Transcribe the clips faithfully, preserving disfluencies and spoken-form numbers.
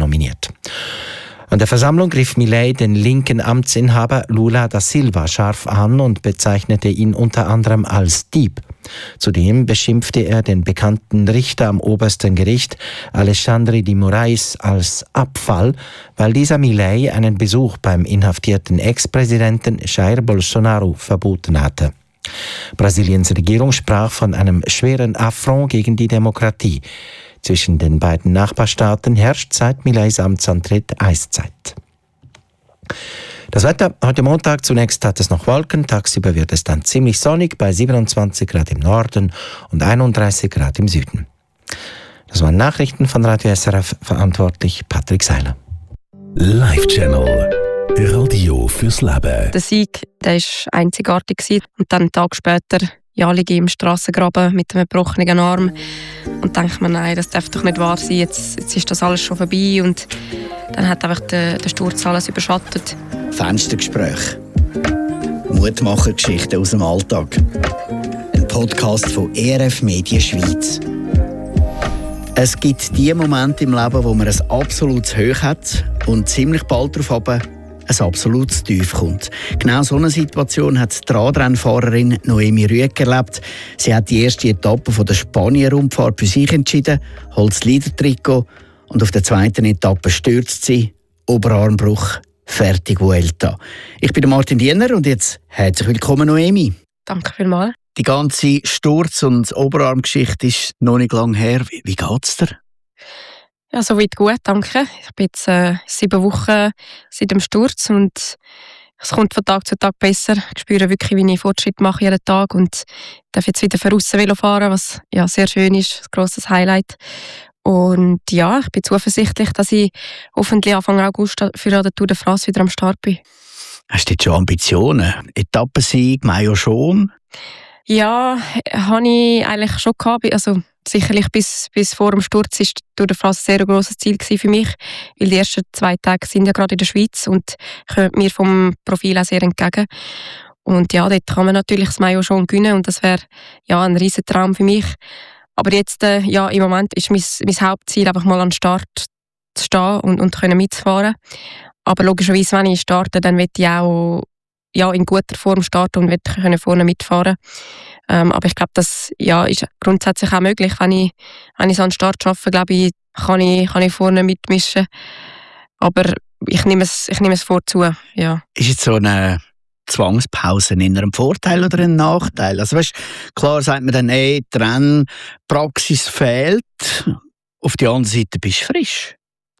nominiert. An der Versammlung griff Milei den linken Amtsinhaber Lula da Silva scharf an und bezeichnete ihn unter anderem als Dieb. Zudem beschimpfte er den bekannten Richter am obersten Gericht, Alexandre de Moraes, als Abfall, weil dieser Milei einen Besuch beim inhaftierten Ex-Präsidenten Jair Bolsonaro verboten hatte. Brasiliens Regierung sprach von einem schweren Affront gegen die Demokratie. Zwischen den beiden Nachbarstaaten herrscht seit Mileis Amtsantritt Eiszeit. Das Wetter heute Montag: zunächst hat es noch Wolken, tagsüber wird es dann ziemlich sonnig bei siebenundzwanzig Grad im Norden und einunddreißig Grad im Süden. Das waren Nachrichten von Radio S R F, verantwortlich Patrick Seiler. Live Channel. Radio fürs Leben. Der Sieg, der war einzigartig und dann einen Tag später ja, liege ich im Strassengraben mit einem gebrochenen Arm und denke mir, nein, das darf doch nicht wahr sein, jetzt, jetzt ist das alles schon vorbei und dann hat einfach der, der Sturz alles überschattet. Fenstergespräch. Mutmachergeschichten aus dem Alltag. Ein Podcast von E R F Medien Schweiz. Es gibt die Momente im Leben, wo man ein absolutes Hoch hat und ziemlich bald darauf ab ein absolutes Tief kommt. Genau so eine Situation hat die Radrennfahrerin Noemi Rüegg erlebt. Sie hat die erste Etappe von der Spanien-Rundfahrt für sich entschieden, holt das Leader-Trikot und auf der zweiten Etappe stürzt sie, Oberarmbruch, fertig Vuelta. Ich bin Martin Diener und jetzt herzlich willkommen Noemi. Danke vielmals. Die ganze Sturz- und Oberarmgeschichte ist noch nicht lange her. Wie, wie geht's dir? Ja, soweit gut, danke. Ich bin jetzt äh, sieben Wochen seit dem Sturz und es kommt von Tag zu Tag besser. Ich spüre wirklich, wie ich Fortschritt mache jeden Tag und darf jetzt wieder von aussen Velo fahren, was ja sehr schön ist, ein grosses Highlight. Und ja, ich bin zuversichtlich, dass ich hoffentlich Anfang August für die Tour de France wieder am Start bin. Hast du jetzt schon Ambitionen? Etappensieg, Mayo schon? Ja, habe ich eigentlich schon gehabt. Also sicherlich bis, bis vor dem Sturz war die Tour de France ein sehr grosses Ziel für mich, weil die ersten zwei Tage sind ja gerade in der Schweiz und kommen mir vom Profil auch sehr entgegen. Und ja, dort kann man natürlich das Maillot schon gewinnen und das wäre ja ein riesen Traum für mich. Aber jetzt, äh, ja, im Moment ist mein, mein Hauptziel einfach mal an den Start zu stehen und, und können mitfahren. Aber logischerweise, wenn ich starte, dann will ich auch ja, in guter Form starten und will können vorne mitfahren. Ähm, aber ich glaube, das ja, ist grundsätzlich auch möglich. Wenn ich, wenn ich so an den Start schaffe, glaube ich, kann ich, kann ich vorne mitmischen. Aber ich nehme es, ich nehme es vorzu, ja. Ist jetzt so eine Zwangspause in einem Vorteil oder ein Nachteil? Also weißt, klar sagt man dann, ey, die Rennpraxis fehlt. Auf der anderen Seite bist du frisch.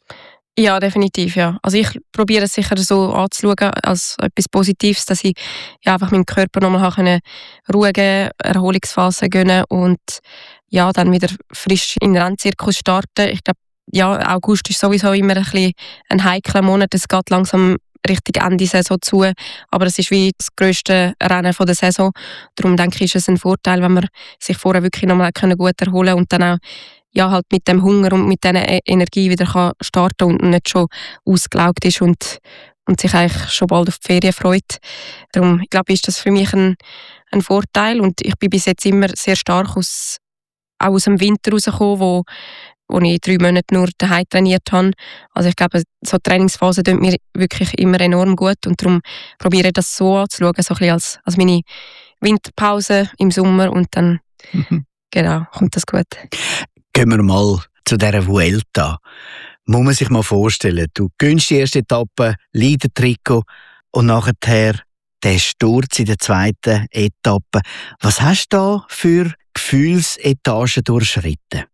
Ja, definitiv, ja. Also ich probiere es sicher so anzuschauen, als etwas Positives, dass ich ja, einfach meinem Körper nochmal eine ruhige Erholungsphase gönnen und ja, dann wieder frisch in den Rennzirkus starten. Ich glaube, ja, August ist sowieso immer ein bisschen ein heikler Monat. Es geht langsam Richtung Ende Saison zu, aber es ist wie das grösste Rennen der Saison. Darum denke ich, ist es ein Vorteil, wenn man sich vorher wirklich nochmal gut erholen kann und dann auch ja, halt mit dem Hunger und mit dieser Energie wieder kann starten und nicht schon ausgelaugt ist und, und sich eigentlich schon bald auf die Ferien freut. Darum, ich glaube, ist das für mich ein, ein Vorteil und ich bin bis jetzt immer sehr stark aus, auch aus dem Winter rausgekommen, wo, wo ich drei Monate nur daheim trainiert habe. Also ich glaube, so Trainingsphase tut mir wirklich immer enorm gut und darum probiere ich das so anzuschauen, so ein bisschen als, als meine Winterpause im Sommer und dann mhm. genau, kommt das gut. Gehen wir mal zu dieser Vuelta. Muss man sich mal vorstellen, du gönnst die erste Etappe, Leader-Trikot und nachher der Sturz in der zweiten Etappe. Was hast du da für Gefühlsetagen durchschritten?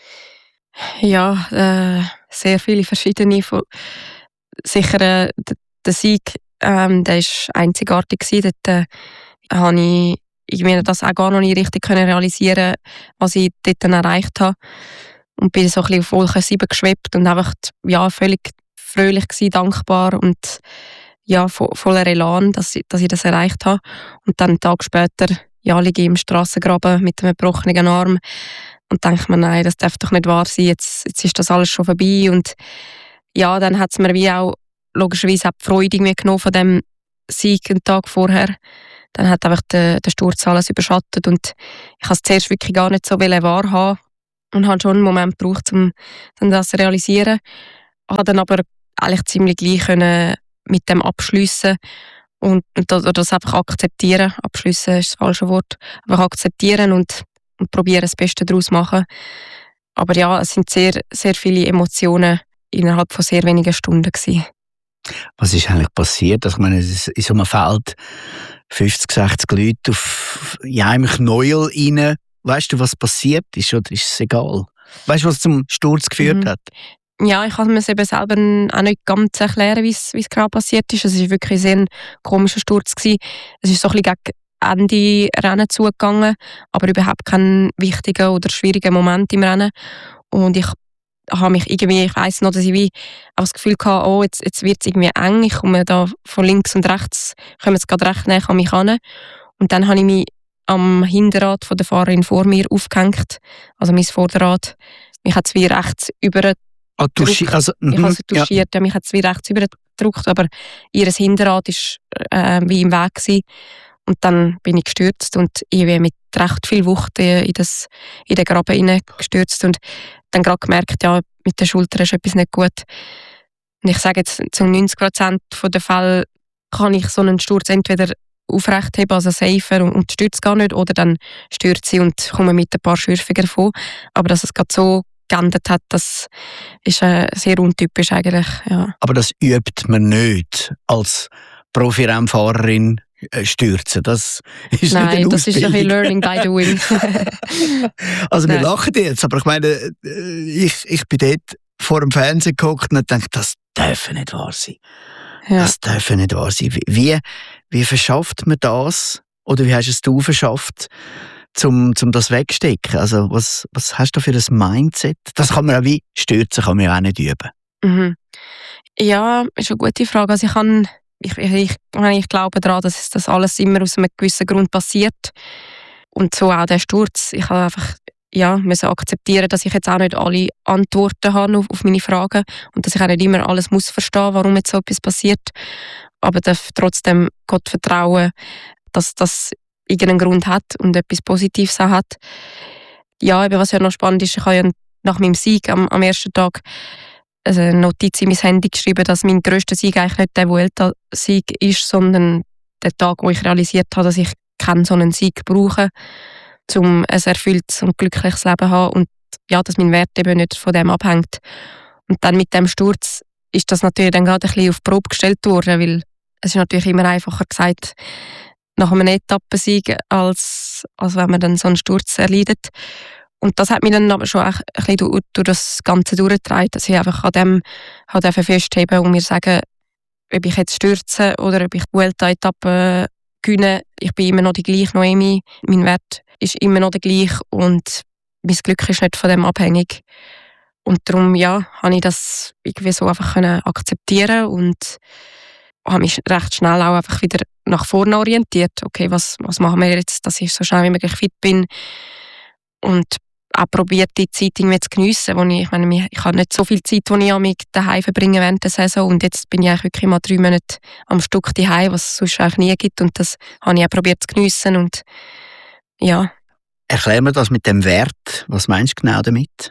Ja, äh, sehr viele verschiedene. Sicher äh, der Sieg, ähm, der war einzigartig. Dort äh, habe ich ich mir das auch gar noch nicht richtig realisieren, was ich dort erreicht habe. Und bin so ein bisschen auf Wolke sieben geschwebt und einfach ja, völlig fröhlich gewesen, dankbar und ja, vo- voller Elan, dass ich, dass ich das erreicht habe. Und dann einen Tag später ja, liege ich im Strassengraben mit einem gebrochenen Arm und denke mir, nein, das darf doch nicht wahr sein, jetzt, jetzt ist das alles schon vorbei. Und ja, dann hat es mir wie auch logischerweise auch die Freude genommen von dem Sieg einen Tag vorher. Dann hat einfach der, der Sturz alles überschattet und ich habe es zuerst wirklich gar nicht so wahrhaben und habe schon einen Moment gebraucht, um das zu realisieren. habe dann aber eigentlich ziemlich gleich können mit dem abschliessen und, und das, das einfach akzeptieren. Abschliessen ist das falsche Wort. Einfach akzeptieren und, und probieren, das Beste daraus machen. Aber ja, es sind sehr, sehr viele Emotionen innerhalb von sehr wenigen Stunden gewesen. Was ist eigentlich passiert? Also, ich meine, in so einem Feld fünfzig, sechzig Leute auf ja, im Knäuel rein. Weißt du, was passiert ist, oder ist es egal? Weißt du, was zum Sturz geführt mhm. hat? Ja, ich kann mir es eben selber auch nicht ganz erklären, wie es genau passiert ist. Es war wirklich sehr ein komischer Sturz gewesen. Es ist so ein bisschen gegen Ende Rennen zugegangen, aber überhaupt kein wichtiger oder schwieriger Moment im Rennen. Und ich habe mich irgendwie, ich weiss noch, dass ich wie auch das Gefühl hatte, oh, jetzt, jetzt wird es irgendwie eng. Ich komme da von links und rechts, kommen jetzt gerade recht näher an mich ran. Und dann habe ich mich am Hinterrad von der Fahrerin vor mir aufgehängt, also mein Vorderrad. Mich hat es wie rechts über Ah, Duschi- also, ich habe sie touchiert, ja. Mich hat es wie rechts übergedrückt, aber ihr Hinterrad war äh, wie im Weg gewesen. Und dann bin ich gestürzt und ich bin mit recht viel Wucht in, das, in den Graben hineingestürzt und dann gerade gemerkt, ja, mit der Schulter ist etwas nicht gut. Und ich sage jetzt, zu neunzig Prozent der Fälle kann ich so einen Sturz entweder aufrecht heben, also safer und, und stürzt gar nicht, oder dann stürzt sie und komme mit ein paar Schürfungen davon. Aber dass es gerade so geändert hat, das ist äh, sehr untypisch eigentlich. Ja. Aber das übt man nicht als Profi-Rennfahrerin äh, stürzen. Das ist Nein, nicht eine das ist ein bisschen Learning by doing. Also wir Nein. lachen jetzt, aber ich meine, ich, ich bin dort vor dem Fernsehen gehockt und dachte, das darf nicht wahr sein. Ja. Das darf nicht wahr sein. Wie, wie verschafft man das? Oder wie hast es du verschafft, um zum das wegstecken? Also was, was hast du für ein Mindset? Das kann man auch wie stürzen, kann man ja auch nicht üben. Mhm. Ja, ist eine gute Frage. Also ich, kann, ich, ich, ich, ich glaube daran, dass das alles immer aus einem gewissen Grund passiert. Und so auch der Sturz. Ich habe einfach ja, müssen akzeptieren, dass ich jetzt auch nicht alle Antworten habe auf, auf meine Fragen und dass ich auch nicht immer alles muss verstehen, warum jetzt so etwas passiert. Aber darf trotzdem Gott vertrauen, dass das irgendeinen Grund hat und etwas Positives auch hat. Ja, eben, was ja noch spannend ist, ich habe ja nach meinem Sieg am, am ersten Tag eine Notiz in mein Handy geschrieben, dass mein grösster Sieg eigentlich nicht der Vuelta-Sieg ist, sondern der Tag, wo ich realisiert habe, dass ich keinen so einen Sieg brauche, um ein erfülltes und glückliches Leben zu haben und ja, dass mein Wert eben nicht von dem abhängt. Und dann mit dem Sturz ist das natürlich dann gerade ein bisschen auf die Probe gestellt worden, weil es ist natürlich immer einfacher gesagt, nach einem Etappensieg, als, als wenn man dann so einen Sturz erleidet. Und das hat mich dann aber schon ein bisschen durch, durch das Ganze durchgetragen, dass ich einfach an dem halt festheben und mir sagen, ob ich jetzt stürze oder ob ich die Vuelta-Etappe gewinne, ich bin immer noch die gleiche Noemi, mein Wert ist immer noch der gleiche und mein Glück ist nicht von dem abhängig. Und darum, ja, habe ich das irgendwie so einfach können akzeptieren und habe mich recht schnell auch einfach wieder nach vorne orientiert. Okay, was, was machen wir jetzt, dass ich so schnell wie möglich fit bin und auch probiert, die Zeit irgendwie zu geniessen, wo ich, ich meine, ich habe nicht so viel Zeit, die ich mich daheim verbringe während der Saison und jetzt bin ich eigentlich wirklich mal drei Monate am Stück daheim, was es sonst eigentlich nie gibt und das habe ich auch probiert zu geniessen und ja. Erklär mir das mit dem Wert. Was meinst du genau damit?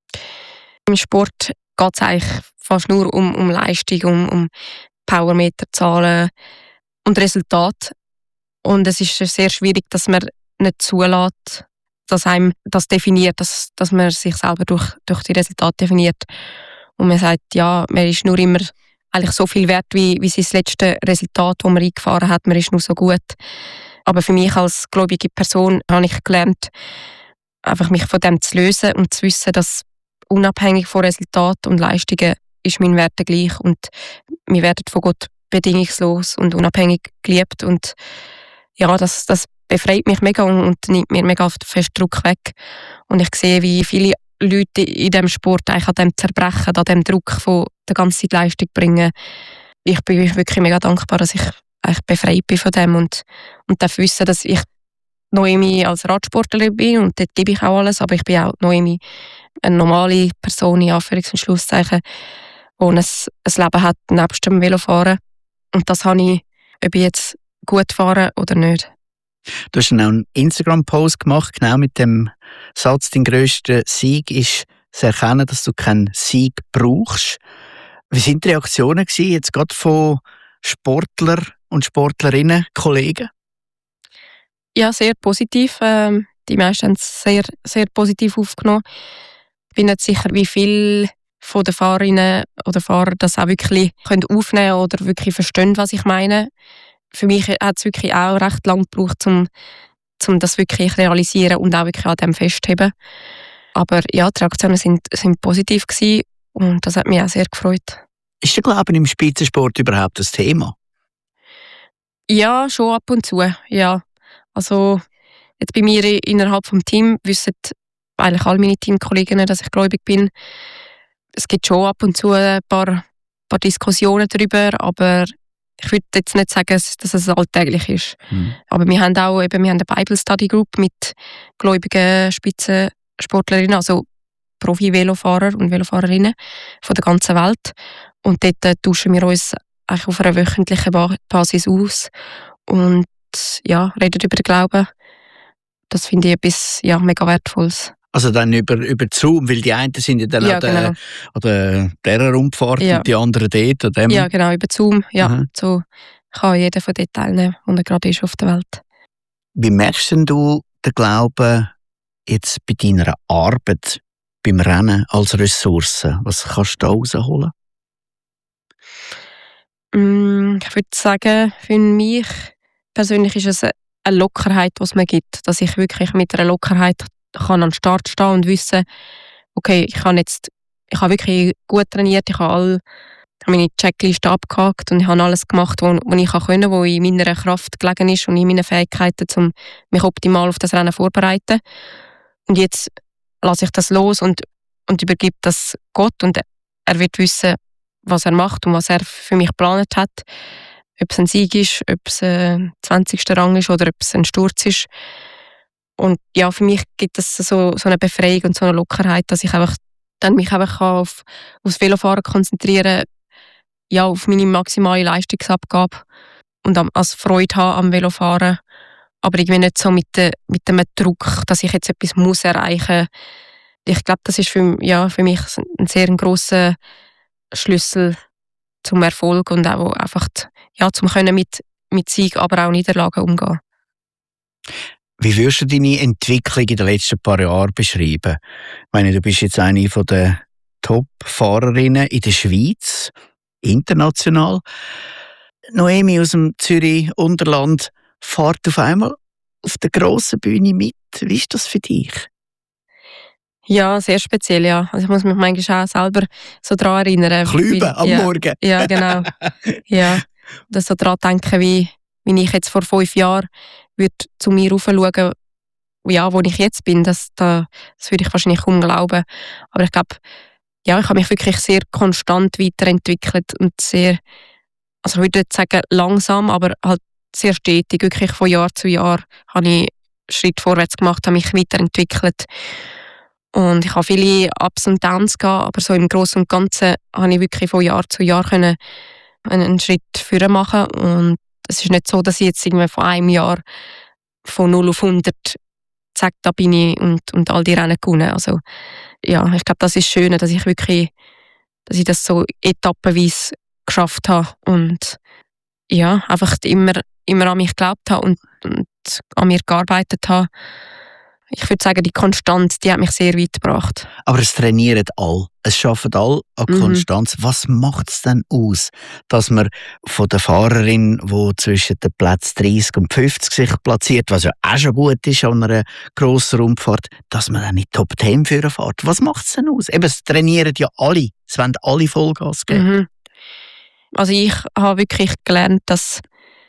Im Sport geht es eigentlich fast nur um, um Leistung, um, um Powermeterzahlen und Resultate. Und es ist sehr schwierig, dass man nicht zulässt, dass einem das definiert, dass, dass man sich selber durch, durch die Resultate definiert. Und man sagt, ja, man ist nur immer eigentlich so viel wert, wie, wie sein letztes Resultat, das man eingefahren hat. Man ist nur so gut. Aber für mich als gläubige Person habe ich gelernt, einfach mich von dem zu lösen und zu wissen, dass unabhängig von Resultaten und Leistungen ist mein Wert gleich und wir werden von Gott bedingungslos und unabhängig geliebt und ja, das, das befreit mich mega und, und nimmt mir mega fest Druck weg und ich sehe, wie viele Leute in diesem Sport eigentlich an dem zerbrechen, an dem Druck von der ganzen Leistung bringen. Ich bin wirklich mega dankbar, dass ich eigentlich befreit bin von dem und, und darf wissen, dass ich Noemi als Radsportlerin bin und dort gebe ich auch alles, aber ich bin auch Noemi eine normale Person, in Anführungs- und Schlusszeichen, die ein, ein Leben hat nebst dem Velofahren. Und das habe ich, ob ich jetzt gut fahre oder nicht. Du hast dann auch einen Instagram-Post gemacht, genau mit dem Satz, dein grösster Sieg ist zu erkennen, dass du keinen Sieg brauchst. Wie sind die Reaktionen gewesen, jetzt gerade von Sportler und Sportlerinnen, Kollegen? Ja, sehr positiv. Ähm, die meisten haben es sehr, sehr positiv aufgenommen. Ich bin nicht sicher, wie viel von den Fahrerinnen oder Fahrer das auch wirklich können aufnehmen oder wirklich verstehen, was ich meine. Für mich hat es wirklich auch recht lange gebraucht, um, um das wirklich zu realisieren und auch wirklich an dem festzuheben. Aber ja, die Reaktionen sind, sind positiv gewesen und das hat mich auch sehr gefreut. Ist der Glauben im Spitzensport überhaupt das Thema? Ja, schon ab und zu, ja. Also jetzt bei mir innerhalb des Teams wissen eigentlich alle meine Teamkolleginnen, dass ich gläubig bin. Es gibt schon ab und zu ein paar, paar Diskussionen darüber, aber ich würde jetzt nicht sagen, dass es alltäglich ist. Mhm. Aber wir haben auch eben, wir haben eine Bible Study Group mit gläubigen Spitzensportlerinnen, also Profi-Velofahrer und Velofahrerinnen von der ganzen Welt. Und dort äh, tauschen wir uns eigentlich auf einer wöchentlichen Basis aus und ja, reden über den Glauben. Das finde ich etwas ja, mega Wertvolles. Also dann über, über Zoom, weil die einen sind ja dann ja, an genau. der, der Rundfahrt ja. und die anderen dort. An dem. Ja, genau, über Zoom. Ja, mhm. So kann jeder von dort teilnehmen, wo er gerade ist auf der Welt. Wie merkst denn du den Glauben jetzt bei deiner Arbeit, beim Rennen als Ressource? Was kannst du da rausholen? Mm, ich würde sagen, für mich persönlich ist es eine Lockerheit, die es mir gibt. Dass ich wirklich mit einer Lockerheit kann an den Start stehen und wissen, okay, ich habe jetzt, ich habe wirklich gut trainiert, ich habe alle meine Checkliste abgehakt und ich habe alles gemacht, was ich können, was in meiner Kraft gelegen ist und in meinen Fähigkeiten, um mich optimal auf das Rennen vorzubereiten. Und jetzt lasse ich das los und, und übergebe das Gott und er wird wissen, was er macht und was er für mich geplant hat. Ob es ein Sieg ist, ob es ein zwanzigster Rang ist oder ob es ein Sturz ist. Und ja, für mich gibt es so, so eine Befreiung und so eine Lockerheit, dass ich einfach dann mich einfach auf, aufs Velofahren konzentrieren kann, ja, auf meine maximale Leistungsabgabe und am, als Freude habe am Velofahren. Aber irgendwie nicht so mit, de, mit dem Druck, dass ich jetzt etwas muss erreichen muss. Ich glaube, das ist für, ja, für mich ein sehr grosser Schlüssel zum Erfolg und auch einfach ja, zum können mit, mit Sieg, aber auch Niederlagen umgehen. Wie würdest du deine Entwicklung in den letzten paar Jahren beschreiben? Ich meine, du bist jetzt eine der Top-Fahrerinnen in der Schweiz, international. Noemi aus dem Zürich-Unterland fährt auf einmal auf der grossen Bühne mit. Wie ist das für dich? Ja, sehr speziell, ja. Also ich muss mich manchmal auch selber so daran erinnern. Klüben am ja, Morgen. Ja, genau. Ja, dass so daran denken, wie, wie ich jetzt vor fünf Jahren würde zu mir raufschauen, ja, wo ich jetzt bin. Das, das würde ich wahrscheinlich kaum glauben. Aber ich glaube, ja, ich habe mich wirklich sehr konstant weiterentwickelt und sehr, also ich würde nicht sagen langsam, aber halt sehr stetig. Wirklich von Jahr zu Jahr habe ich Schritt vorwärts gemacht, habe mich weiterentwickelt. Und ich habe viele Ups und Downs gehabt, aber so im Großen und Ganzen habe ich wirklich von Jahr zu Jahr können einen Schritt vorwärts machen. Und es ist nicht so, dass ich jetzt irgendwie von einem Jahr von null auf hundert zack, da bin ich und, und all die Rennen gewonnen. Also ja, ich glaube, das ist schön, dass ich wirklich, dass ich das so etappenweise geschafft habe und ja, einfach immer, immer an mich geglaubt habe und, und an mir gearbeitet habe. Ich würde sagen, die Konstanz, die hat mich sehr weit gebracht. Aber es trainieren alle. Es schaffen alle an Mhm. Konstanz. Was macht es denn aus, dass man von der Fahrerin, die zwischen den Plätzen dreißig und fünfzig sich platziert, was ja auch schon gut ist an einer grossen Rundfahrt, dass man dann in die Top zehn führen fährt? Was macht es denn aus? Eben, es trainieren ja alle. Es wollen alle Vollgas geben. Mhm. Also ich habe wirklich gelernt, dass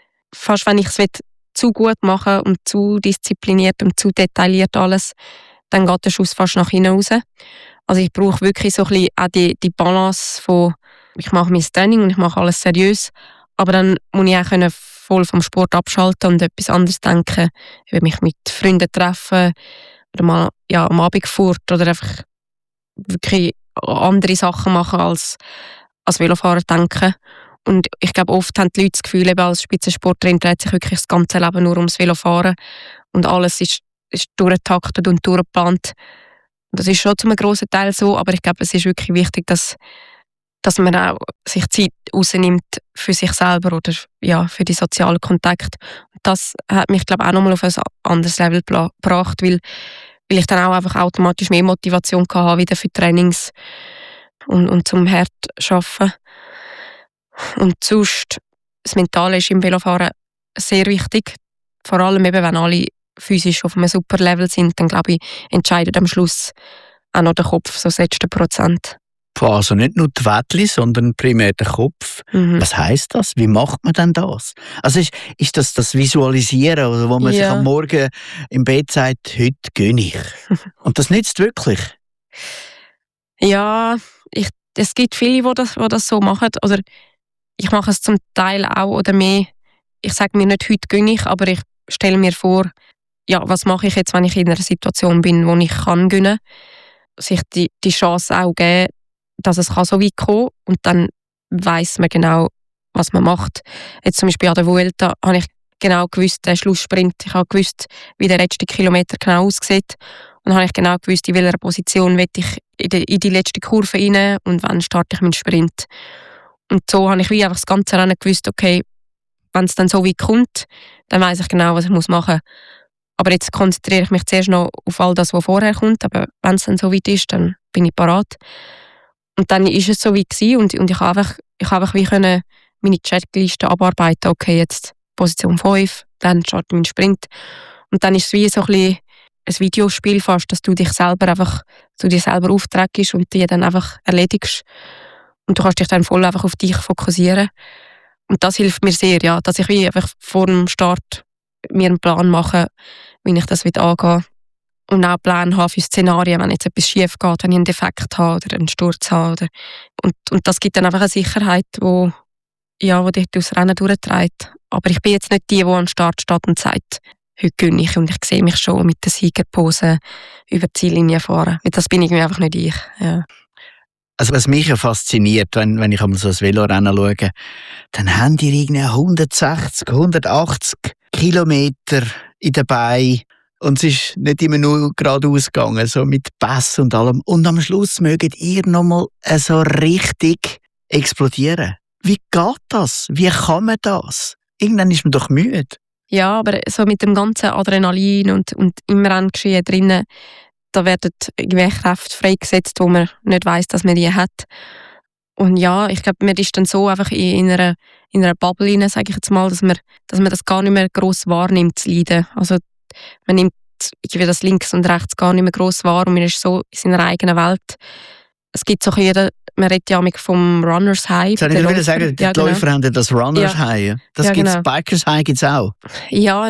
fast wenn ich es zu gut machen und zu diszipliniert und zu detailliert alles, dann geht der Schuss fast nach hinten raus. Also ich brauche wirklich so ein bisschen auch die, die Balance von, ich mache mein Training und ich mache alles seriös, aber dann muss ich auch können voll vom Sport abschalten und etwas anderes denken, wie mich mit Freunden treffen oder mal ja, am Abend fort oder einfach wirklich andere Sachen machen als als Velofahrer denken. Und ich glaube, oft haben die Leute das Gefühl, eben als Spitzensportlerin dreht sich wirklich das ganze Leben nur ums Velofahren und alles ist, ist durchgetaktet und durchgeplant. Das ist schon zu einem grossen Teil so, aber ich glaube, es ist wirklich wichtig, dass, dass man auch sich Zeit rausnimmt für sich selber oder ja, für die sozialen Kontakte. Das hat mich, glaube ich, auch nochmal auf ein anderes Level gebracht, weil, weil ich dann auch einfach automatisch mehr Motivation hatte, wieder für Trainings und, und zum hart arbeiten. Und sonst, das Mentale ist im Velofahren sehr wichtig. Vor allem eben, wenn alle physisch auf einem super Level sind, dann glaube ich, entscheidet am Schluss auch noch der Kopf, so das letzte Prozent. Also nicht nur die Wettli, sondern primär der Kopf. Mhm. Was heisst das? Wie macht man denn das? Also ist, ist das das Visualisieren, also wo man ja. sich am Morgen im Bett sagt, heute gönne ich? Und das nützt wirklich? Ja, ich, es gibt viele, die das, die das so machen. Oder ich mache es zum Teil auch oder mehr. Ich sage mir nicht, heute gönne ich, aber ich stelle mir vor, ja, was mache ich jetzt, wenn ich in einer Situation bin, wo ich kann gönnen? Sich die, die Chance auch geben, dass es so weit kommen kann und dann weiss man genau, was man macht. Jetzt zum Beispiel an der Vuelta habe ich genau gewusst, der Schlusssprint, ich habe gewusst, wie der letzte Kilometer genau aussieht und dann habe ich genau gewusst, in welcher Position will ich in die, in die letzte Kurve rein und wann starte ich meinen Sprint. Und so habe ich wie einfach das ganze Rennen gewusst, okay, wenn es dann so weit kommt, dann weiss ich genau, was ich machen muss. Aber jetzt konzentriere ich mich zuerst noch auf all das, was vorher kommt, aber wenn es dann so weit ist, dann bin ich parat. Und dann ist es so weit gewesen und, und ich habe einfach, ich habe einfach wie können meine Checkliste abarbeiten. Okay, jetzt Position fünf, dann starte mein Sprint. Und dann ist es wie so ein bisschen ein Videospiel fast, dass du dich selber einfach, du dir selber aufträgst und die dann einfach erledigst. Und du kannst dich dann voll einfach auf dich fokussieren. Und das hilft mir sehr, ja, dass ich wie einfach vor dem Start mir einen Plan mache, wie ich das angehen will. Und auch Pläne haben für Szenarien, wenn jetzt etwas schief geht, wenn ich einen Defekt habe oder einen Sturz habe. Oder und, und das gibt dann einfach eine Sicherheit, wo, ja, wo dich durchs Rennen durchträgt. Aber ich bin jetzt nicht die, die am Start steht und sagt, heute gönne ich und ich sehe mich schon mit der Siegerpose über die Ziellinie fahren. Weil das bin ich einfach nicht ich. Ja. Also was mich ja fasziniert, wenn, wenn ich einmal so ein Velorennen schaue, dann haben die irgendwie hundertsechzig, hundertachtzig Kilometer in den Beinen. Und es ist nicht immer nur geradeaus gegangen, so mit Pass und allem. Und am Schluss mögt ihr nochmal so richtig explodieren. Wie geht das? Wie kann man das? Irgendwann ist man doch müde. Ja, aber so mit dem ganzen Adrenalin und, und im Renngeschehen drinnen, da werden irgendwelche Kräfte freigesetzt, wo man nicht weiss, dass man die hat. Und ja, ich glaube, man ist dann so einfach in einer, in einer Bubble rein, sage ich jetzt mal, dass man, dass man das gar nicht mehr gross wahrnimmt, das Leiden. Also man nimmt irgendwie das links und rechts gar nicht mehr gross wahr und man ist so in seiner eigenen Welt. Es gibt so jeder, man redet ja vom Runners High. Ich würde sagen, die ja, genau. Läufer haben das Runners ja. High. Das ja, gibt's, genau. Bikers High gibt es auch. Ja,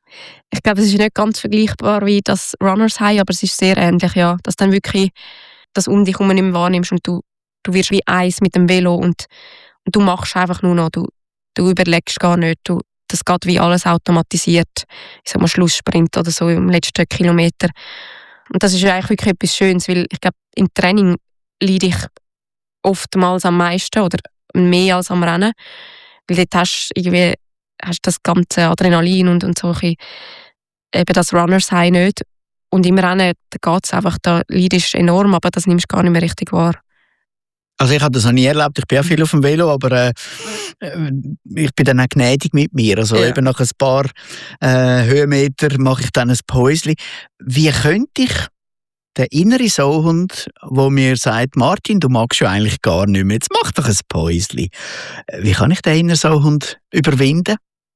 ich glaube, es ist nicht ganz vergleichbar wie das Runners High, aber es ist sehr ähnlich, ja. Dass dann wirklich das um dich herum nicht mehr wahrnimmst und du, du wirst wie eins mit dem Velo und, und du machst einfach nur noch, du, du überlegst gar nicht, du, das geht wie alles automatisiert. Ich sag mal Schlusssprint oder so im letzten Kilometer. Und das ist eigentlich wirklich etwas Schönes, weil ich glaube, im Training leide ich oftmals am meisten oder mehr als am Rennen. Weil dort hast du irgendwie hast das ganze Adrenalin und, und so ein eben das Runners High nicht. Und im Rennen geht es einfach, da leidest du enorm, aber das nimmst du gar nicht mehr richtig wahr. Also ich habe das noch nie erlebt, ich bin ja viel auf dem Velo, aber äh, ich bin dann auch gnädig mit mir. Also ja. eben nach ein paar äh, Höhenmeter mache ich dann ein Päuschen. Wie könnte ich den inneren Sauhund, der mir sagt, Martin, du magst ja eigentlich gar nicht mehr, jetzt mach doch ein Päuschen. Wie kann ich den inneren Sauhund überwinden?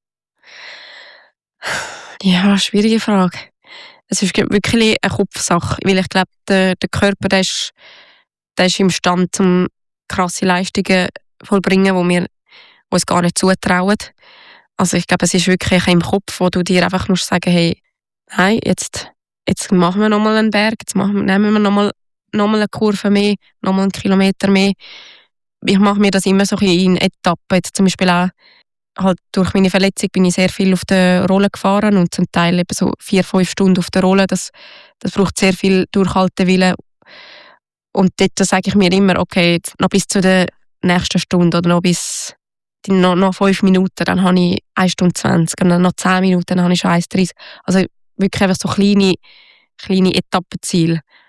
Ja, schwierige Frage. Es ist wirklich eine Kopfsache, weil ich glaube, der, der Körper, der ist, der ist imstande, um krasse Leistungen vollbringen, die wir uns gar nicht zutrauen. Also ich glaube, es ist wirklich im Kopf, wo du dir einfach musst sagen, hey, nein, jetzt, jetzt machen wir nochmal einen Berg, jetzt machen wir, nehmen wir nochmal noch mal eine Kurve mehr, nochmal einen Kilometer mehr. Ich mache mir das immer so in Etappen. Jetzt zum Beispiel auch halt durch meine Verletzung bin ich sehr viel auf der Rolle gefahren und zum Teil eben so vier, fünf Stunden auf der Rolle. Das, das braucht sehr viel Durchhaltewillen. Und dort sage ich mir immer, okay, jetzt noch bis zu der nächsten Stunde oder noch bis die, noch, noch fünf Minuten, dann habe ich eine Stunde zwanzig und dann noch zehn Minuten, dann habe ich schon eins dreißig. Also wirklich einfach so kleine, kleine Etappenziele.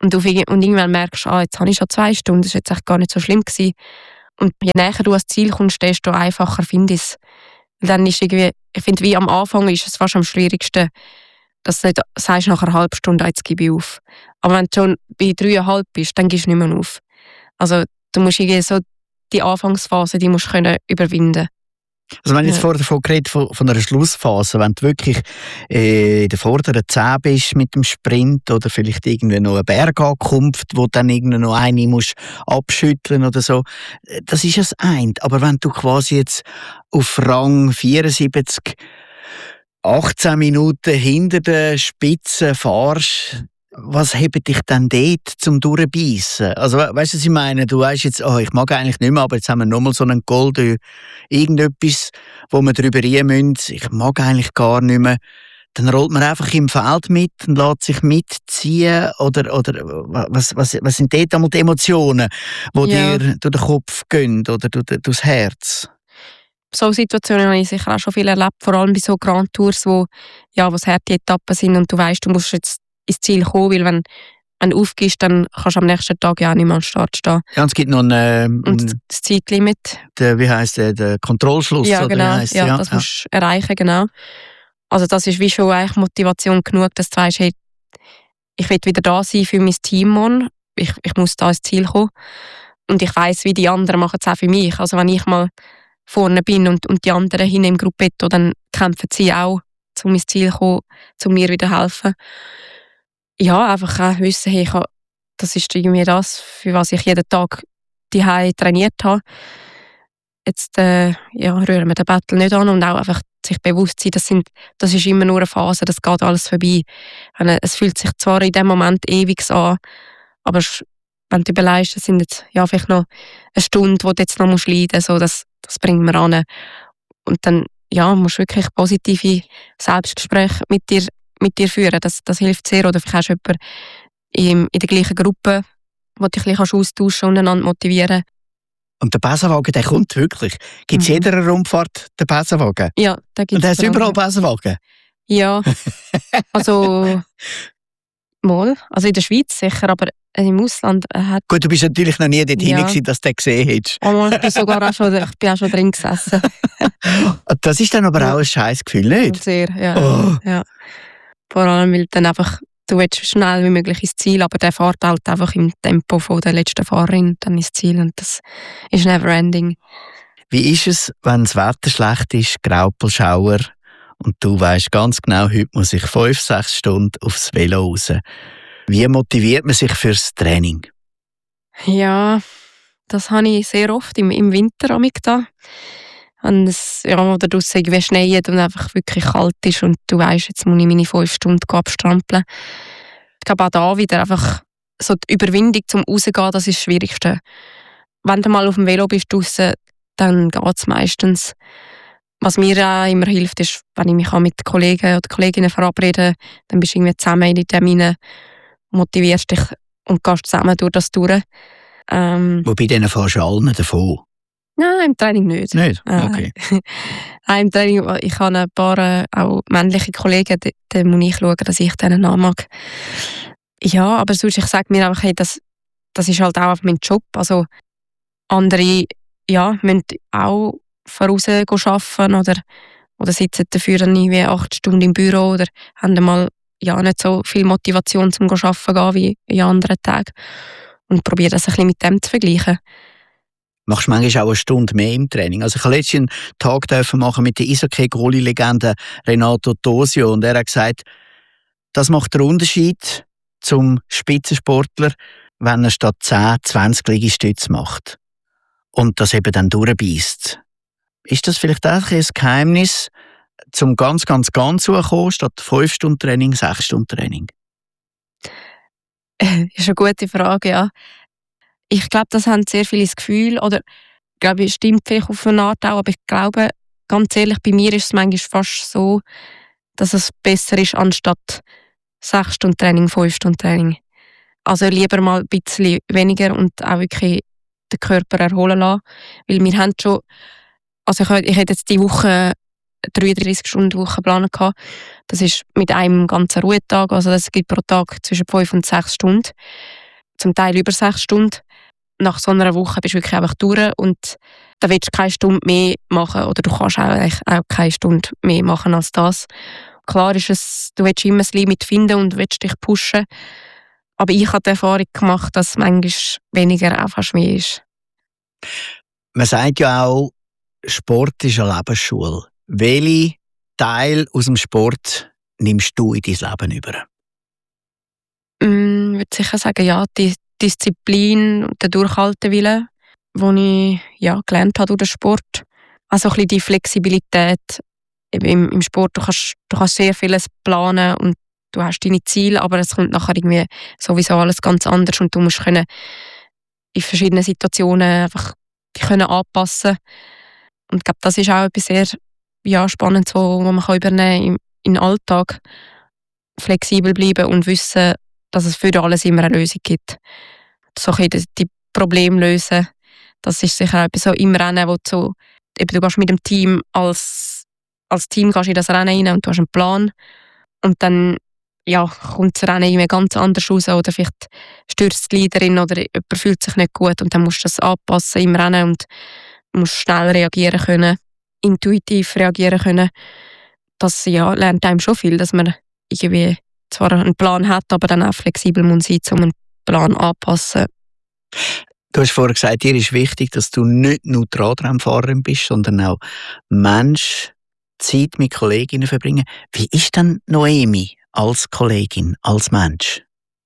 Und, auf, und irgendwann merkst du, ah, jetzt habe ich schon zwei Stunden, das war jetzt echt gar nicht so schlimm gewesen. Und je näher du ans Ziel kommst, desto einfacher finde ich es. Dann ist irgendwie, ich finde, wie am Anfang ist es fast am schwierigsten, dass du nicht sagst, nach einer halben Stunde, jetzt gebe ich auf. Aber wenn du schon bei dreieinhalb bist, dann gibst du nicht mehr auf. Also du musst irgendwie so die Anfangsphase, die musst du können überwinden. Also wenn du jetzt vorher davon geredet von, von einer Schlussphase, wenn du wirklich äh, in der vorderen Zehn bist mit dem Sprint oder vielleicht irgendwie noch eine Bergankunft, wo dann irgendwie noch eine musst abschütteln oder so, das ist ja das eine. Aber wenn du quasi jetzt auf Rang vierundsiebzig achtzehn Minuten hinter der Spitze fahrst, was hebt dich dann dort zum Durchbeissen? Also, weißt du, was ich meine? Du weißt jetzt, oh, ich mag eigentlich nicht mehr, aber jetzt haben wir nochmal so einen Gold, irgendetwas, wo wir drüber reden müssen. Ich mag eigentlich gar nicht mehr. Dann rollt man einfach im Feld mit und lässt sich mitziehen. Oder, oder was, was, was sind dort einmal die Emotionen, die Ja. dir durch den Kopf gehen oder durch, durchs Herz? So Situationen habe ich sicher auch schon viel erlebt, vor allem bei so Grand Tours, wo ja, wo es harte Etappen sind und du weißt, du musst jetzt ins Ziel kommen, weil wenn, wenn du aufgehst, dann kannst du am nächsten Tag ja auch nicht mehr am Start stehen. Ja, und es gibt noch einen, Und einen das Zeitlimit. der, wie heisst der, der Kontrollschluss? Ja, oder genau. wie heisst Ja, ja, das ja. musst du erreichen, genau. Also das ist wie schon eigentlich Motivation genug, dass du weißt, hey, ich will wieder da sein für mein Team morgen. Ich, ich muss da ins Ziel kommen. Und ich weiss, wie die anderen machen es auch für mich. Also wenn ich mal vorne bin und, und die anderen hinten im Gruppetto, dann kämpfen sie auch, um ins Ziel zu kommen, um mir wieder zu helfen. Ja, einfach auch wissen, hey, ich habe, das ist irgendwie das, für was ich jeden Tag die trainiert habe. Jetzt äh, ja, rühren wir den Battle nicht an und auch einfach sich bewusst sein, das, sind, das ist immer nur eine Phase, das geht alles vorbei. Es fühlt sich zwar in dem Moment ewig an, aber wenn du überlegst, das sind jetzt ja, vielleicht noch eine Stunde, wo du jetzt noch musst leiden musst, so, das, das bringt mir an. Und dann ja, musst du wirklich positive Selbstgespräche mit dir, mit dir führen. Das, das hilft sehr. Oder vielleicht hast du jemanden in, in der gleichen Gruppe, wo du dich ein bisschen austauschen und einander motivieren. Und der Besenwagen, der kommt wirklich. Gibt es Mhm. jeder Rundfahrt den Besenwagen? Ja, da gibt's Und hast du dran. überall Besenwagen? Ja, also mal, also in der Schweiz sicher, aber im Ausland äh, hat Gut, du bist natürlich noch nie dort Ja. hinein, dass du den gesehen hättest. einmal, ich bin sogar auch schon, ich bin auch schon drin gesessen. Das ist dann aber Ja. auch ein scheiß Gefühl, nicht? Sehr, ja. Oh. ja. Vor allem, weil dann einfach, du willst so schnell wie möglich ins Ziel, aber der fährt halt einfach im Tempo von der letzten Fahrerin dann ins Ziel und das ist never ending. Wie ist es, wenn das Wetter schlecht ist, Graupelschauer, und du weißt ganz genau, heute muss ich fünf, sechs Stunden aufs Velo raus. Wie motiviert man sich fürs Training? Ja, das habe ich sehr oft im, im Winter amig da. Und es, ja, oder draussen irgendwie schneit und einfach wirklich kalt ist und du weißt, jetzt muss ich meine fünf Stunden abstrampeln. Ich glaube auch da wieder einfach so die Überwindung zum Rausgehen, das ist das Schwierigste. Wenn du mal auf dem Velo bist draussen, dann geht es meistens. Was mir auch immer hilft, ist, wenn ich mich auch mit Kollegen oder Kolleginnen verabrede, dann bist du irgendwie zusammen in den Terminen, motivierst dich und gehst zusammen durch das durch. Ähm, Wobei denen fährst du allen davon. nein, im Training nicht. Nicht? Äh, Okay. Nein, im Training, ich habe ein paar äh, auch männliche Kollegen, da, da muss ich schauen, dass ich denen nachmag. Ja, aber sonst, ich sage mir einfach, hey, das, das ist halt auch einfach mein Job. Also andere ja, müssen auch voraus arbeiten oder, oder sitzen dafür dann irgendwie acht Stunden im Büro oder haben dann mal ja, nicht so viel Motivation zum Arbeiten gehen wie in anderen Tagen. Und probiere das ein bisschen mit dem zu vergleichen. Machst du manchmal auch eine Stunde mehr im Training? Also ich habe letztens einen Tag dürfen machen mit der Eishockey-Goalie-Legende Renato Tosio und er hat gesagt, das macht den Unterschied zum Spitzensportler, wenn er statt zehn, zwanzig Liegestütze macht und das eben dann durchbeißt. Ist das vielleicht auch ein Geheimnis, zum ganz, ganz, ganz zu kommen, statt fünf Stunden Training, sechs Stunden Training? Das ist eine gute Frage, ja. Ich glaube, das haben sehr viele das Gefühl, oder ich glaube, es stimmt vielleicht auf eine Art auch, aber ich glaube, ganz ehrlich, bei mir ist es manchmal fast so, dass es besser ist, anstatt sechs Stunden Training, fünf Stunden Training. Also lieber mal ein bisschen weniger und auch wirklich den Körper erholen lassen. Weil wir haben schon, also ich, ich hätte jetzt die Woche dreiunddreißig-Stunden-Woche geplant. Das ist mit einem ganzen Ruhetag, also das gibt pro Tag zwischen fünf und sechs Stunden, zum Teil über sechs Stunden. Nach so einer Woche bist du wirklich einfach durch und da willst du keine Stunde mehr machen oder du kannst auch, auch keine Stunde mehr machen als das. Klar ist es, du willst immer das Limit finden und willst dich pushen, aber ich habe die Erfahrung gemacht, dass es manchmal weniger auch fast mehr ist. Man sagt ja auch, Sport ist eine Lebensschule. Welche Teil aus dem Sport nimmst du in dein Leben über? Mm, ich würde sicher sagen, ja, die Disziplin und der Durchhaltewille, den ich ja, gelernt habe durch den Sport. Also ein bisschen die Flexibilität im, im Sport. Du kannst, du kannst sehr vieles planen und du hast deine Ziele, aber es kommt nachher irgendwie sowieso alles ganz anders und du musst können in verschiedenen Situationen einfach können anpassen. Und ich glaube, das ist auch etwas sehr ja, Spannendes, wo man kann übernehmen kann im, im Alltag. Flexibel bleiben und wissen, dass es für alles immer eine Lösung gibt. So ein bisschen die Probleme lösen, das ist sicher auch etwas so im Rennen, wo du, so, eben, du gehst mit dem Team als, als Team gehst in das Rennen rein und du hast einen Plan und dann ja, kommt das Rennen irgendwie ganz anders raus oder vielleicht stürzt die Leaderin oder jemand fühlt sich nicht gut und dann musst du das anpassen im Rennen und musst schnell reagieren können, intuitiv reagieren können. Das ja, lernt einem schon viel, dass man irgendwie zwar einen Plan hat, aber dann auch flexibel muss sein, um einen Plan anpassen. Du hast vorher gesagt, dir ist wichtig, dass du nicht nur Radrennfahrerin bist, sondern auch Mensch, Zeit mit Kolleginnen verbringen. Wie ist denn Noemi als Kollegin, als Mensch?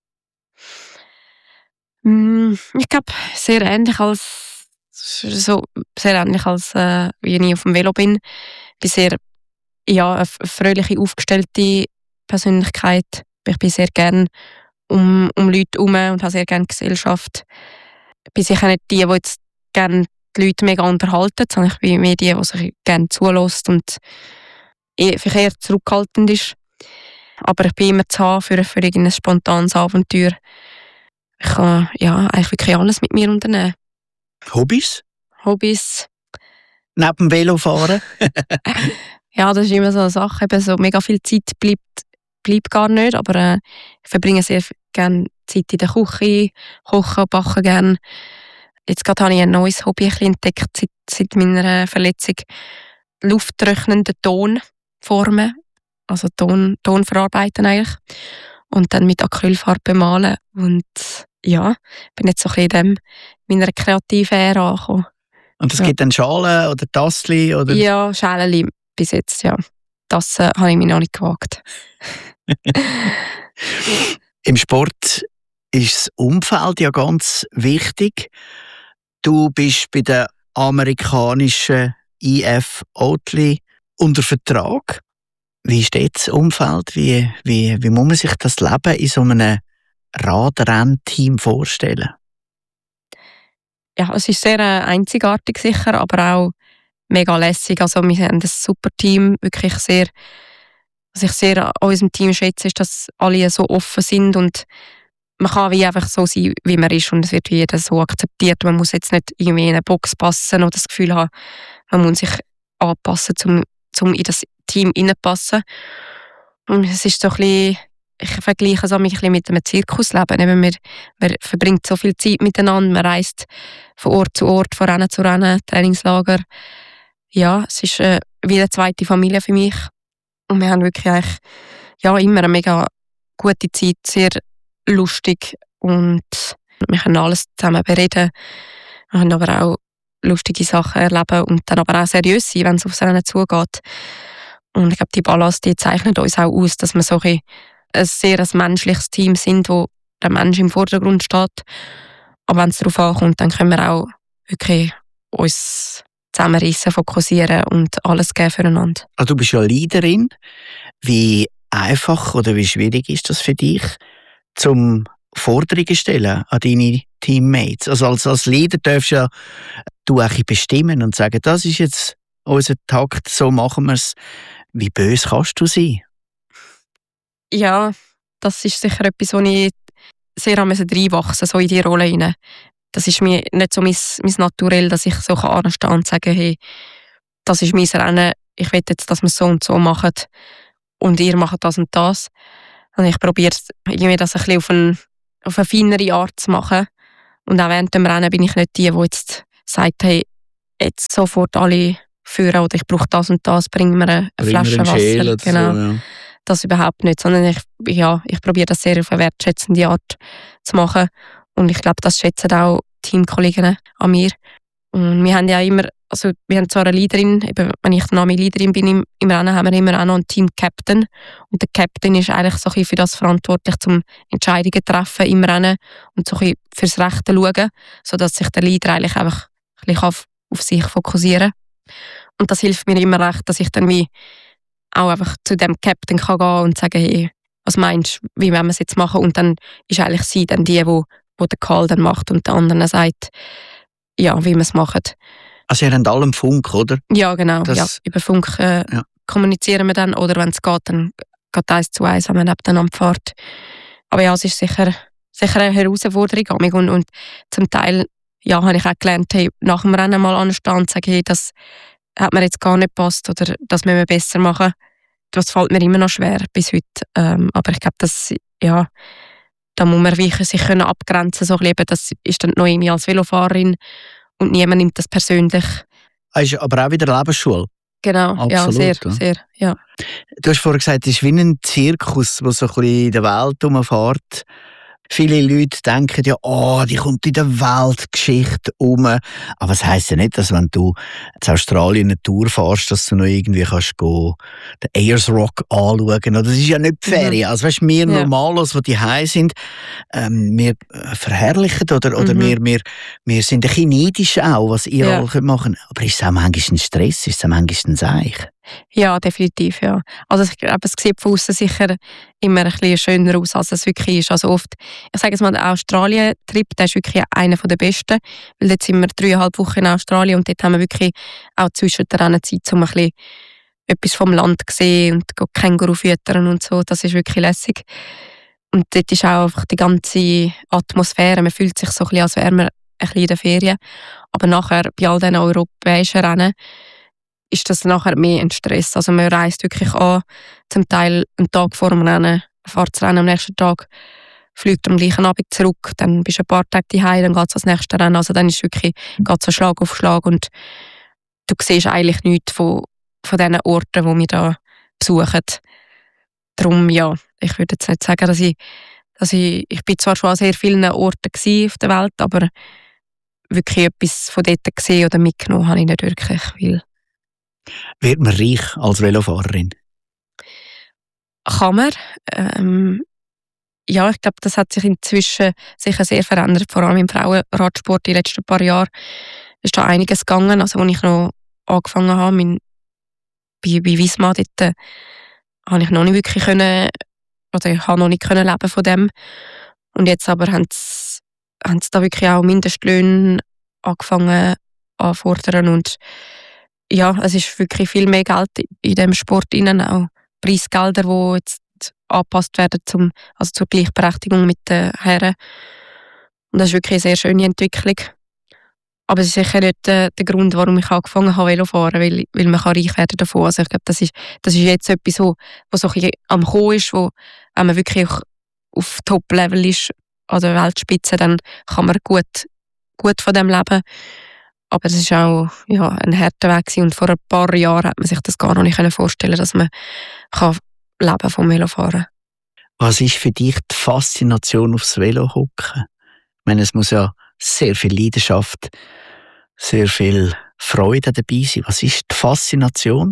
Ich glaube, sehr ähnlich als so sehr ähnlich als äh, wie ich auf dem Velo bin. Ich bin sehr ja, eine fröhliche, aufgestellte Persönlichkeit. Ich bin sehr gerne um, um Leute herum und habe sehr gerne Gesellschaft. Ich bin sicher nicht die, die jetzt gerne die Leute mega unterhalten, sondern ich bin mehr die, die sich gerne zulässt und eher, vielleicht eher zurückhaltend ist. Aber ich bin immer zu haben für, für ein spontanes Abenteuer. Ich kann ja, eigentlich wirklich alles mit mir unternehmen. Hobbys? Hobbys? Neben dem Velofahren? Ja, das ist immer so eine Sache. Eben so mega viel Zeit bleibt, bleibt gar nicht, aber äh, ich verbringe sehr gerne Zeit in der Küche, kochen und backen gerne. Jetzt gerade habe ich ein neues Hobby ein bisschen entdeckt seit, seit meiner Verletzung. Lufttrocknende Tonformen, also Ton, Ton verarbeiten eigentlich. Und dann mit Acrylfarbe bemalen. Und ja, bin jetzt so ein bisschen in dem, meiner kreativen Ära angekommen. Und es ja. gibt dann Schalen oder Tassli? Oder? Ja, Schalen bis jetzt, ja. Das äh, habe ich mir noch nicht gewagt. Im Sport ist das Umfeld ja ganz wichtig. Du bist bei der amerikanischen I F Oatly unter Vertrag. Wie steht das Umfeld? Wie, wie, wie muss man sich das Leben in so einem Radrennteam vorstellen? Ja, es ist sehr äh, einzigartig sicher, aber auch mega lässig. Also wir haben ein super Team, wirklich sehr, was ich sehr an unserem Team schätze, ist, dass alle so offen sind und man kann wie einfach so sein, wie man ist und es wird wie jeder so akzeptiert. Man muss jetzt nicht irgendwie in eine Box passen oder das Gefühl haben, man muss sich anpassen, um, um in das Team hineinpassen. Und es ist so ein bisschen, ich vergleiche es auch ein bisschen mit einem Zirkusleben. Eben man, man verbringt so viel Zeit miteinander, man reist von Ort zu Ort, von Rennen zu Rennen, Trainingslager. Ja, es ist äh, wie eine zweite Familie für mich. Und wir haben wirklich eigentlich, ja, immer eine mega gute Zeit, sehr lustig und wir können alles zusammen bereden. Wir können aber auch lustige Sachen erleben und dann aber auch seriös sein, wenn es aufs Rennen zugeht. Und ich glaube, die Balance, die zeichnet uns auch aus, dass wir so ein, ein sehr ein menschliches Team sind, wo der Mensch im Vordergrund steht. Aber wenn es darauf ankommt, dann können wir auch wirklich uns zusammenreissen, fokussieren und alles geben füreinander. Also du bist ja Leaderin. Wie einfach oder wie schwierig ist das für dich, zum Forderungen stellen an deine Teammates? Also als, als Leader darfst du ja du auch bestimmen und sagen, das ist jetzt unser Takt, so machen wir es. Wie böse kannst du sein? Ja, das ist sicher etwas, wo ich sehr reinwachsen musste, so in die Rolle hinein. Das ist mir nicht so mein, mein Naturell, dass ich so anstehen und sagen, hey, das ist mein Rennen, ich will jetzt, dass wir so und so machen und ihr macht das und das. Und ich probiere irgendwie das ein bisschen auf, ein, auf eine feinere Art zu machen. Und auch während dem Rennen bin ich nicht die, die jetzt sagt, hey, jetzt sofort alle führen oder ich brauche das und das, bring mir eine, eine Flasche Wasser. Schäl genau. So, ja. Das überhaupt nicht, sondern ich, ja, ich probiere das sehr auf eine wertschätzende Art zu machen. Und ich glaube, das schätzen auch Teamkollegen an mir. Und wir haben ja immer, also wir haben zwar eine Leaderin, eben, wenn ich dann auch meine Leaderin bin im, im Rennen, haben wir immer auch noch einen Team-Captain. Und der Captain ist eigentlich so ein bisschen für das verantwortlich, zum Entscheidungen zu treffen im Rennen und so ein bisschen fürs Rechte schauen, sodass sich der Leader eigentlich einfach ein bisschen auf, auf sich fokussieren kann. Und das hilft mir immer recht, dass ich dann wie auch einfach zu dem Captain kann gehen und sagen, hey, was meinst du, wie wollen wir es jetzt machen? Und dann ist eigentlich sie dann die, wo, wo den Call dann macht und der andere sagt, ja, wie wir es machen. Also ihr habt alle einen Funk, oder? Ja, genau. Das, ja, über Funk äh, ja. kommunizieren wir dann, oder wenn es geht, dann geht eins zu eins, wenn man nebeneinander fährt. Aber ja, es ist sicher, sicher eine Herausforderung. Und, und zum Teil ja, habe ich auch gelernt, hey, nach dem Rennen mal anstehen und sagen, hey, das hat mir jetzt gar nicht gepasst oder das müssen wir besser machen. Das fällt mir immer noch schwer bis heute. Ähm, aber ich glaube, das, ja, da muss man wirklich sich können abgrenzen, so ein bisschen. Das ist dann Noemi als Velofahrerin und niemand nimmt das persönlich. Das ist aber auch wieder Lebensschule. Genau, absolut, ja, sehr, ja. sehr, ja. Du hast vorhin gesagt, es ist wie ein Zirkus, der so ein bisschen in der Welt herumfährt. Viele Leute denken ja, oh, die kommt in der Weltgeschichte um. Aber das heisst ja nicht, dass wenn du in Australien eine Tour fährst, dass du noch irgendwie kannst gehen, den Ayers Rock anschauen. Das ist ja nicht die Ferien. Mhm. Also weißt, wir ja. Normalos, die daheim sind, ähm, wir verherrlichen oder, oder mhm. wir, wir, wir sind ein bisschen neidisch auch, was ihr ja. alle machen könnt. Aber ist es auch manchmal ein Stress? Ist es auch manchmal ein Seich? Ja, definitiv, ja. Also ich glaube, es sieht von außen sicher immer ein bisschen schöner aus, als es wirklich ist. Also oft, ich sage jetzt mal, der Australien-Trip, der ist wirklich einer der besten, weil jetzt sind wir dreieinhalb Wochen in Australien und dort haben wir wirklich auch zwischen der Rennenzeit um ein bisschen etwas vom Land gesehen und Känguru füttern und so, das ist wirklich lässig. Und dort ist auch einfach die ganze Atmosphäre, man fühlt sich so ein bisschen, als wäre man ein bisschen in der Ferien. Aber nachher, bei all diesen europäischen Rennen, ist das nachher mehr ein Stress. Also man reist wirklich an, zum Teil einen Tag vor dem Rennen, fährt das Rennen am nächsten Tag, fliegt am gleichen Abend zurück, dann bist du ein paar Tage daheim, dann geht es ans nächste Rennen. Also dann ist wirklich, geht so Schlag auf Schlag und du siehst eigentlich nichts von, von diesen Orten, die wir da besuchen. Darum, ja, ich würde jetzt nicht sagen, dass ich, dass ich, ich bin zwar schon an sehr vielen Orten auf der Welt, aber wirklich etwas von dort gesehen oder mitgenommen habe ich nicht wirklich viel. Wird man reich als Velofahrerin? Kann man. Ähm, ja, ich glaube, das hat sich inzwischen sicher sehr verändert, vor allem im Frauenradsport die letzten paar Jahre. Ist da einiges gegangen. Also, als ich noch angefangen habe, mein, bei, bei Visma, dort äh, habe ich noch nicht wirklich können, oder ich habe noch nicht können leben von dem. Und jetzt aber haben sie, haben sie da wirklich auch Mindestlöhne angefangen anfordern und ja, es ist wirklich viel mehr Geld in dem Sport innen, auch Preisgelder, die jetzt angepasst werden zum, also zur Gleichberechtigung mit den Herren. Und das ist wirklich eine sehr schöne Entwicklung. Aber es ist sicher nicht der, der Grund, warum ich angefangen habe, Velofahren, weil, weil man kann reich werden davon. Also ich glaube, das ist, das ist jetzt etwas, wo, wo so ein bisschen am Kommen ist, wo, wenn man wirklich auch auf Top-Level ist, an der Weltspitze, dann kann man gut, gut von dem leben. Aber es ist auch ja, ein harter Weg gewesen. Und vor ein paar Jahren hat man sich das gar noch nicht vorstellen können, dass man kann leben vom Velofahren. Was ist für dich die Faszination aufs Velo hocken? Ich meine, es muss ja sehr viel Leidenschaft, sehr viel Freude dabei sein. Was ist die Faszination?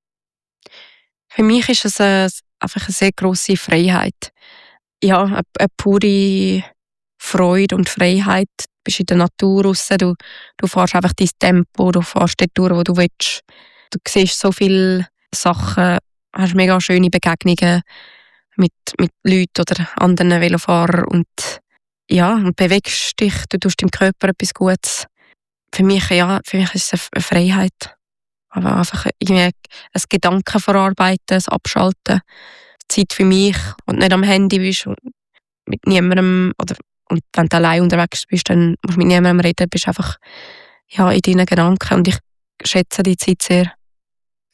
Für mich ist es eine, einfach eine sehr grosse Freiheit. Ja, eine, eine pure Freude und Freiheit. Du bist in der Natur raus, du, du fährst einfach dein Tempo, du fährst dort durch, wo du willst. Du siehst so viele Sachen, hast mega schöne Begegnungen mit, mit Leuten oder anderen Velofahrern und ja, und bewegst dich, du tust deinem Körper etwas Gutes. Für mich, ja, für mich ist es eine Freiheit. Aber einfach irgendwie ein Gedanken verarbeiten, ein Abschalten. Zeit für mich und nicht am Handy bist und mit niemandem, oder und wenn du allein unterwegs bist, dann musst du mit niemandem reden, bist einfach ja, in deinen Gedanken und ich schätze die Zeit sehr.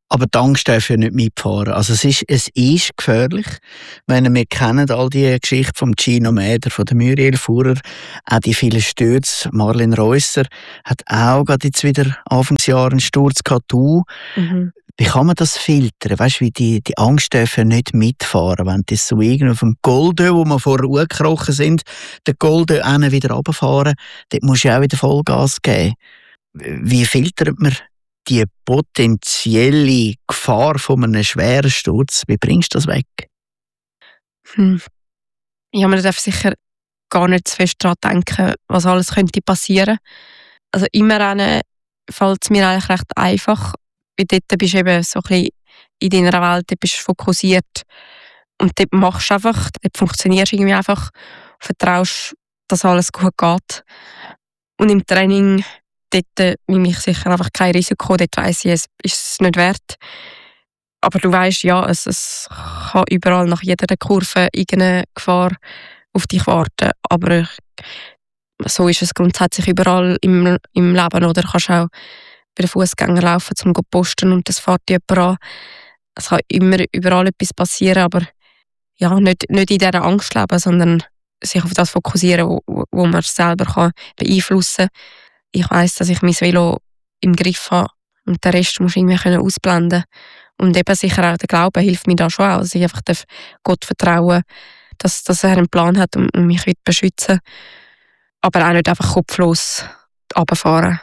Aber die Angst darf ja nicht mitfahren. Also es ist, es ist gefährlich. Wenn wir kennen all die Geschichten vom Gino Mäder, von der Muriel Fuhrer, auch die vielen Stürze. Marlene Reusser hat auch gerade jetzt wieder Anfangsjahr einen Sturz gehabt. Mhm. Wie kann man das filtern? Weißt du, wie die, die Angst darf ja nicht mitfahren. Wenn das so irgendwie auf dem Goldö, wo wir vorher hochgekrochen sind, den Goldö wieder runterfahren, dort musst du auch wieder Vollgas geben. Wie filtert man die potenzielle Gefahr von einem schweren Sturz, wie bringst du das weg? Hm. Ja, man darf sicher gar nicht zu fest daran denken, was alles könnte passieren. Also im Rennen fällt es mir eigentlich recht einfach, weil dort bist du eben so ein bisschen in deiner Welt, dort bist du fokussiert und dort machst du einfach, dort funktionierst du irgendwie einfach, vertraust, dass alles gut geht. Und im Training dort nehme ich sicher einfach kein Risiko, dort weiss ich, es ist es nicht wert. Aber du weisst, ja, es, es kann überall nach jeder Kurve irgendeine Gefahr auf dich warten. Aber so ist es grundsätzlich überall im, im Leben. Oder du kannst auch bei den Fußgängern laufen, um zu posten und das fährt jemand an. Es kann immer überall etwas passieren, aber ja, nicht, nicht in dieser Angst leben, sondern sich auf das fokussieren, wo, wo man selber kann beeinflussen kann. Ich weiss, dass ich mein Velo im Griff habe und den Rest muss ich irgendwie ausblenden. Und eben sicher auch der Glaube hilft mir da schon auch. Also ich einfach darf Gott vertrauen, dass, dass er einen Plan hat und, und mich wird beschützen. Aber auch nicht einfach kopflos runterfahren.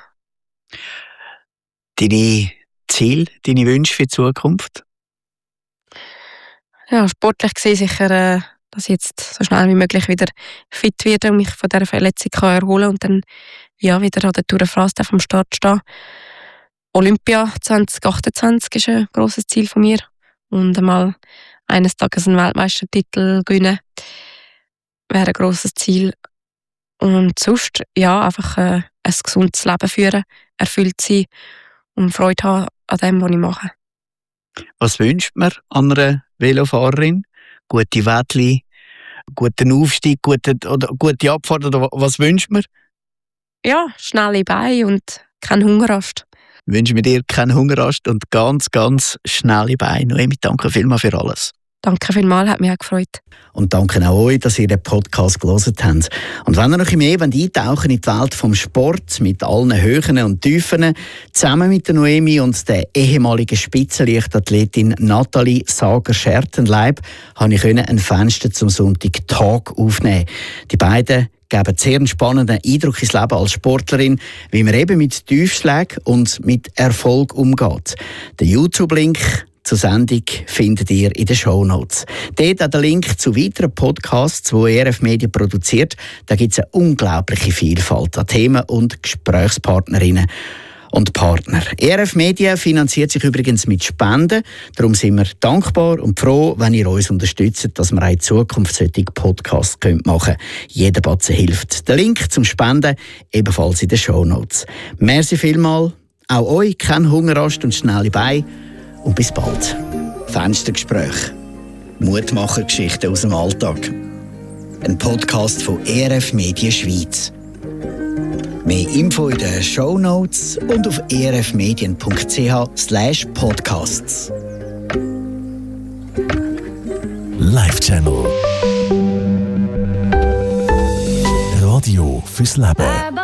Deine Ziele, deine Wünsche für die Zukunft? Ja, sportlich gesehen sicher, äh, dass ich jetzt so schnell wie möglich wieder fit werde und mich von dieser Verletzung kann erholen und dann ja, wieder an der Tour de France am Start stehen. Olympia zwanzig achtundzwanzig ist ein grosses Ziel von mir. Und einmal eines Tages einen Weltmeistertitel gewinnen wäre ein grosses Ziel. Und sonst, ja, einfach äh, ein gesundes Leben führen, erfüllt sein und Freude haben an dem, was ich mache. Was wünscht man an einer Velofahrerin? Gute Wettli, guten Aufstieg, gute, oder gute Abfahrt? Oder was wünscht man? Ja, schnelle Beine und kein Hungerast. Wünschen wir dir keinen Hungerast und ganz, ganz schnelle Beine. Noemi, danke vielmals für alles. Danke vielmals, hat mich auch gefreut. Und danke auch euch, dass ihr den Podcast gehört habt. Und wenn ihr noch mehr eintauchen in die Welt vom Sport mit allen Höhen und Tiefen, zusammen mit der Noemi und der ehemaligen Spitzenleichtathletin Nathalie Sager-Schertenleib, habe ich ein Fenster zum Sonntag-Tag aufnehmen. Die beiden geben sehr einen spannenden Eindruck ins Leben als Sportlerin, wie man eben mit Tiefschlägen und mit Erfolg umgeht. Den YouTube-Link zur Sendung findet ihr in den Shownotes. Dort auch der Link zu weiteren Podcasts, die E R F Media produziert. Da gibt es eine unglaubliche Vielfalt an Themen und Gesprächspartnerinnen und Partner. E R F Media finanziert sich übrigens mit Spenden. Darum sind wir dankbar und froh, wenn ihr uns unterstützt, dass wir auch in Zukunft solche Podcasts machen können. Jeder Batzen hilft. Der Link zum Spenden ebenfalls in den Shownotes. Merci vielmals. Auch euch kein Hungerast und schnelle Beine. Und bis bald. Fenstergespräch. Mutmacher-Geschichten aus dem Alltag. Ein Podcast von E R F Media Schweiz. Mehr Info in den Shownotes und auf erfmedien punkt c h slash podcasts. Live Channel. Radio fürs Leben.